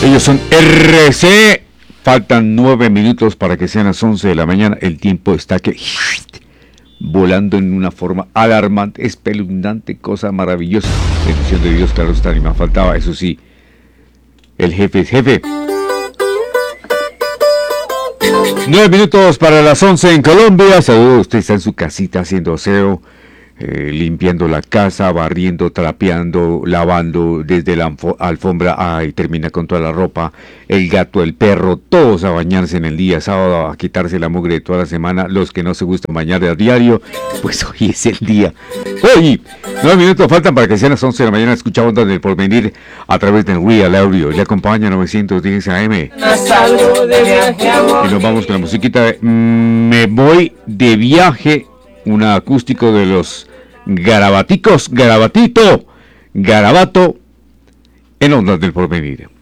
Ellos son RC. Faltan 9 minutos para que sean las 11 de la mañana. El tiempo está que volando en una forma alarmante, espeluznante, cosa maravillosa. Bendición de Dios, claro está, ni más faltaba. Eso sí, el jefe es jefe. 9 minutos para las 11 en Colombia. Saludos, usted está en su casita haciendo aseo, limpiando la casa, barriendo, trapeando, lavando desde la alfombra y termina con toda la ropa, el gato, el perro, todos a bañarse en el día sábado, a quitarse la mugre de toda la semana. Los que no se gustan bañar a diario, pues hoy es el día. Hoy, 9 minutos faltan para que sean las 11 de la mañana. Escucha Ondas del Porvenir a través del Real Audio. Le acompaña 910 AM. Y nos vamos con la musiquita. Me voy de viaje. Un acústico de los Garabaticos, Garabato, en Ondas del Porvenir.